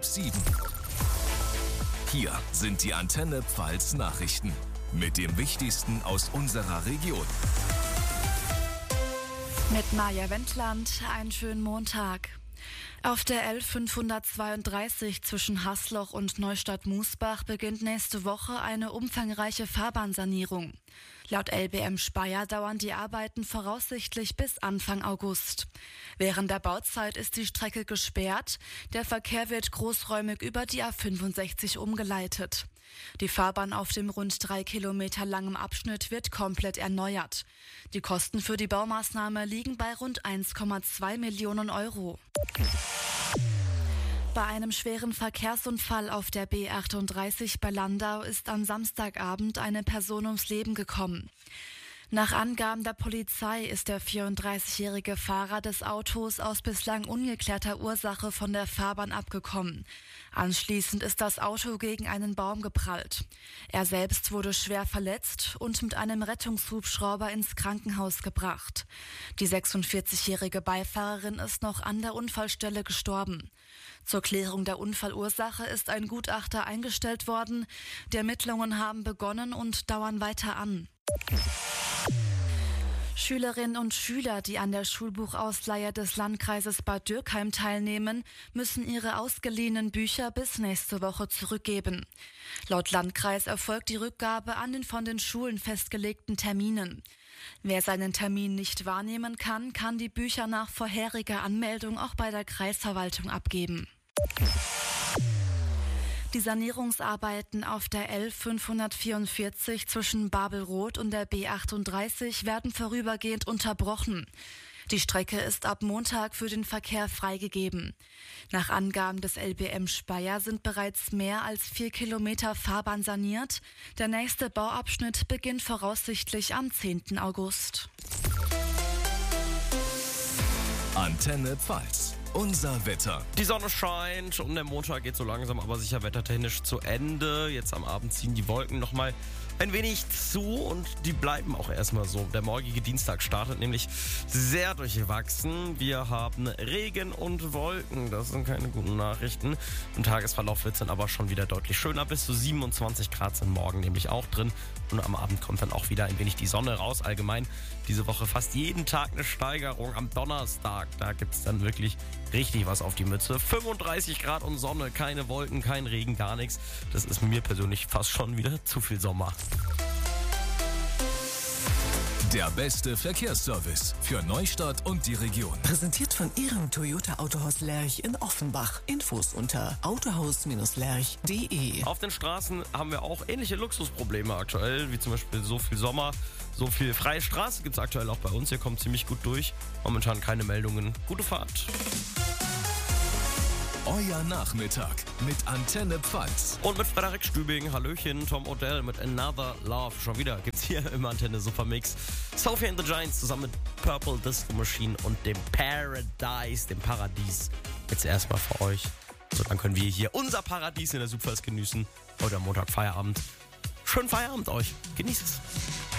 7. Hier sind die Antenne Pfalz Nachrichten mit dem Wichtigsten aus unserer Region. Mit Maja Wendland, einen schönen Montag. Auf der L532 zwischen Hasloch und Neustadt-Musbach beginnt nächste Woche eine umfangreiche Fahrbahnsanierung. Laut LBM Speyer dauern die Arbeiten voraussichtlich bis Anfang August. Während der Bauzeit ist die Strecke gesperrt. Der Verkehr wird großräumig über die A65 umgeleitet. Die Fahrbahn auf dem rund 3 Kilometer langen Abschnitt wird komplett erneuert. Die Kosten für die Baumaßnahme liegen bei rund 1,2 Millionen Euro. Bei einem schweren Verkehrsunfall auf der B38 bei Landau ist am Samstagabend eine Person ums Leben gekommen. Nach Angaben der Polizei ist der 34-jährige Fahrer des Autos aus bislang ungeklärter Ursache von der Fahrbahn abgekommen. Anschließend ist das Auto gegen einen Baum geprallt. Er selbst wurde schwer verletzt und mit einem Rettungshubschrauber ins Krankenhaus gebracht. Die 46-jährige Beifahrerin ist noch an der Unfallstelle gestorben. Zur Klärung der Unfallursache ist ein Gutachter eingestellt worden. Die Ermittlungen haben begonnen und dauern weiter an. Schülerinnen und Schüler, die an der Schulbuchausleihe des Landkreises Bad Dürkheim teilnehmen, müssen ihre ausgeliehenen Bücher bis nächste Woche zurückgeben. Laut Landkreis erfolgt die Rückgabe an den von den Schulen festgelegten Terminen. Wer seinen Termin nicht wahrnehmen kann, kann die Bücher nach vorheriger Anmeldung auch bei der Kreisverwaltung abgeben. Die Sanierungsarbeiten auf der L544 zwischen Babelroth und der B38 werden vorübergehend unterbrochen. Die Strecke ist ab Montag für den Verkehr freigegeben. Nach Angaben des LBM Speyer sind bereits mehr als 4 Kilometer Fahrbahn saniert. Der nächste Bauabschnitt beginnt voraussichtlich am 10. August. Antenne Pfalz. Unser Wetter. Die Sonne scheint und der Montag geht so langsam aber sicher wettertechnisch zu Ende. Jetzt am Abend ziehen die Wolken nochmal ein wenig zu und die bleiben auch erstmal so. Der morgige Dienstag startet nämlich sehr durchwachsen. Wir haben Regen und Wolken. Das sind keine guten Nachrichten. Im Tagesverlauf wird es dann aber schon wieder deutlich schöner. Bis zu 27 Grad sind morgen nämlich auch drin. Und am Abend kommt dann auch wieder ein wenig die Sonne raus. Allgemein diese Woche fast jeden Tag eine Steigerung. Am Donnerstag, da gibt es dann wirklich richtig was auf die Mütze. 35 Grad und Sonne, keine Wolken, kein Regen, gar nichts. Das ist mir persönlich fast schon wieder zu viel Sommer. Der beste Verkehrsservice für Neustadt und die Region. Präsentiert von Ihrem Toyota Autohaus Lerch in Offenbach. Infos unter autohaus-lerch.de. Auf den Straßen haben wir auch ähnliche Luxusprobleme aktuell, wie zum Beispiel so viel Sommer, so viel freie Straße gibt es aktuell auch bei uns. Hier kommt ziemlich gut durch. Momentan keine Meldungen. Gute Fahrt. Euer Nachmittag mit Antenne Pfalz. Und mit Frederik Stübing, Hallöchen, Tom Odell mit Another Love. Schon wieder gibt's hier im Antenne Supermix. Sophie and the Giants zusammen mit Purple Disco Machine und dem Paradies. Jetzt erstmal für euch. So, dann können wir hier unser Paradies in der Superfest genießen. Heute am Montag Feierabend. Schönen Feierabend euch. Genießt es.